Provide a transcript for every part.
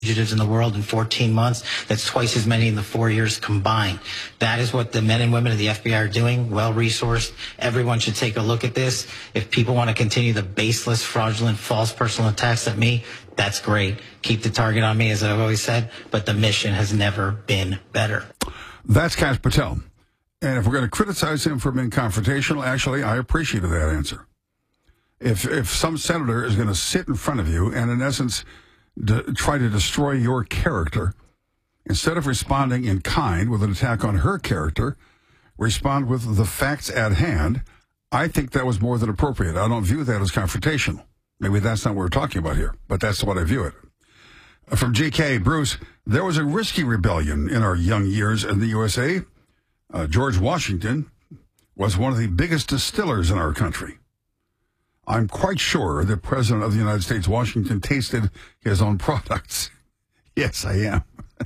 fugitives in the world in 14 months. That's twice as many in the 4 years combined. That is what the men and women of the FBI are doing, well-resourced. Everyone should take a look at this. If people want to continue the baseless, fraudulent, false personal attacks at me, that's great. Keep the target on me, as I've always said, but the mission has never been better. That's Kash Patel. And if we're going to criticize him for being confrontational, actually, I appreciated that answer. If some senator is going to sit in front of you and, in essence, try to destroy your character, instead of responding in kind with an attack on her character, respond with the facts at hand, I think that was more than appropriate. I don't view that as confrontational. Maybe that's not what we're talking about here, but that's what I view it. From GK, Bruce, there was a risky rebellion in our young years in the USA. George Washington was one of the biggest distillers in our country. I'm quite sure the President of the United States, Washington, tasted his own products. Yes, I am.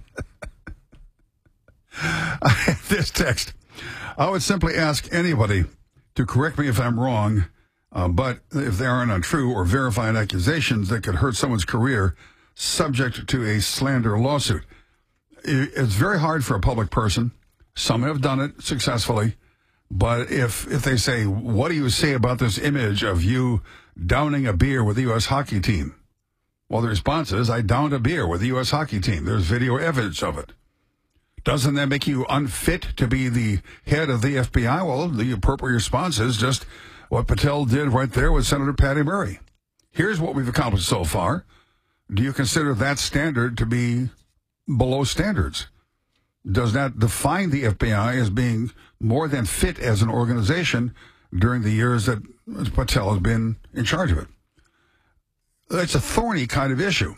This text. I would simply ask anybody to correct me if I'm wrong, but if they aren't untrue or verified accusations that could hurt someone's career subject to a slander lawsuit. It's very hard for a public person. Some have done it successfully. But if they say, what do you say about this image of you downing a beer with the U.S. hockey team? Well, the response is, I downed a beer with the U.S. hockey team. There's video evidence of it. Doesn't that make you unfit to be the head of the FBI? Well, the appropriate response is just what Patel did right there with Senator Patty Murray. Here's what we've accomplished so far. Do you consider that standard to be below standards? Does that define the FBI as being more than fit as an organization during the years that Patel has been in charge of it? It's a thorny kind of issue.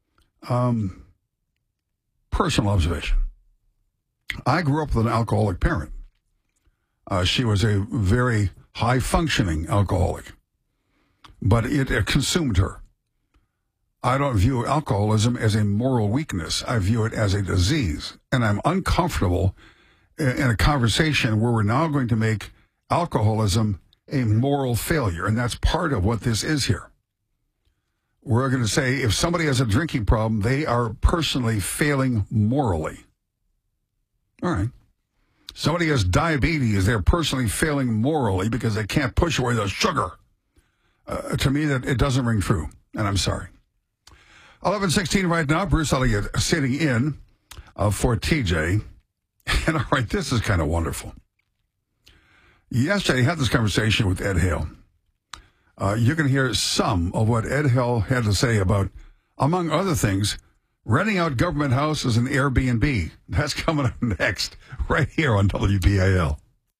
Personal observation. I grew up with an alcoholic parent. She was a very high-functioning alcoholic, but it consumed her. I don't view alcoholism as a moral weakness. I view it as a disease. And I'm uncomfortable in a conversation where we're now going to make alcoholism a moral failure. And that's part of what this is here. We're going to say if somebody has a drinking problem, they are personally failing morally. All right. Somebody has diabetes, they're personally failing morally because they can't push away the sugar. To me, that it doesn't ring true. And I'm sorry. 11:16 right now. Bruce Elliott sitting in for TJ. And all right, this is kind of wonderful. Yesterday, I had this conversation with Ed Hale. You can hear some of what Ed Hale had to say about, among other things, renting out government houses and Airbnb. That's coming up next, right here on WBAL.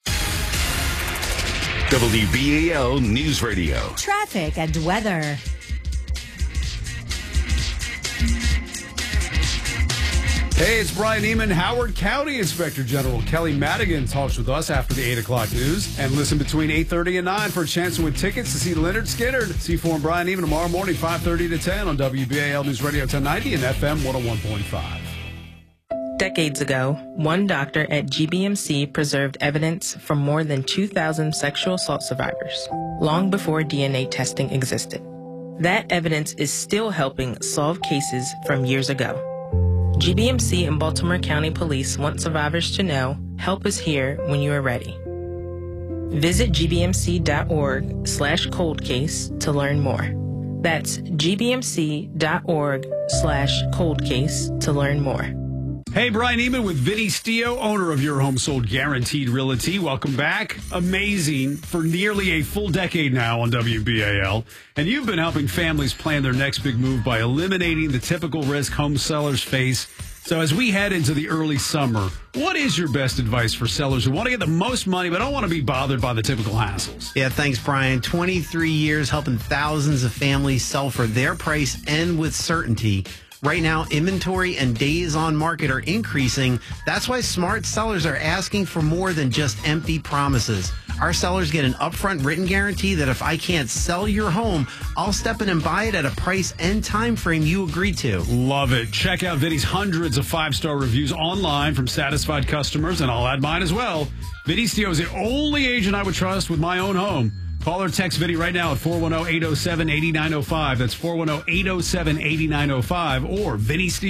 WBAL News Radio. Traffic and weather. Hey, it's Brian Neiman. Howard County Inspector General Kelly Madigan talks with us after the 8 o'clock news. And listen between 8:30 and 9 for a chance to win tickets to see Leonard Skinner. See for and Brian Neiman tomorrow morning, 5:30 to 10 on WBAL News Radio 1090 and FM 101.5. Decades ago, one doctor at GBMC preserved evidence from more than 2,000 sexual assault survivors, long before DNA testing existed. That evidence is still helping solve cases from years ago. GBMC and Baltimore County Police want survivors to know help is here when you are ready. Visit gbmc.org/coldcase to learn more. That's gbmc.org/coldcase to learn more. Hey, Brian Neiman with Vinny Stio, owner of Your Home Sold Guaranteed Realty. Welcome back. Amazing for nearly a full decade now on WBAL. And you've been helping families plan their next big move by eliminating the typical risk home sellers face. So as we head into the early summer, what is your best advice for sellers who want to get the most money but don't want to be bothered by the typical hassles? Yeah, thanks, Brian. 23 years helping thousands of families sell for their price and with certainty. Right now, inventory and days on market are increasing. That's why smart sellers are asking for more than just empty promises. Our sellers get an upfront written guarantee that if I can't sell your home, I'll step in and buy it at a price and time frame you agreed to. Love it. Check out Vinny's hundreds of 5-star reviews online from satisfied customers, and I'll add mine as well. Vinny Stio is the only agent I would trust with my own home. Call or text Vinny right now at 410-807-8905. That's 410-807-8905 or Vinny Steele.